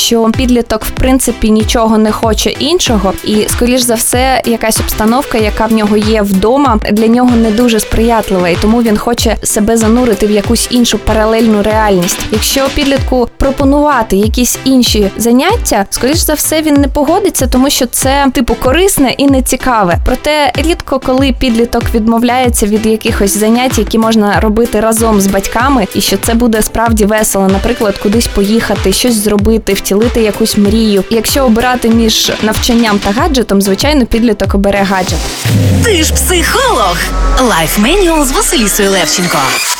що підліток, в принципі, нічого не хоче іншого, і, скоріш за все, якась обстановка, яка в нього є вдома, для нього не дуже сприятлива, і тому він хоче себе занурити в якусь іншу паралельну реальність. Якщо підлітку пропонувати якісь інші заняття, скоріш за все, він не погодиться, тому що це, корисне і нецікаве. Проте рідко, коли підліток відмовляється від якихось занять, які можна робити разом з батьками, і що це буде справді весело, наприклад, кудись поїхати, щось зробити, втілити якусь мрію. І якщо обирати між навчанням та гаджетом, звичайно, підліток обере гаджет. Ти ж психолог! Life Manual з Василісою Левченко.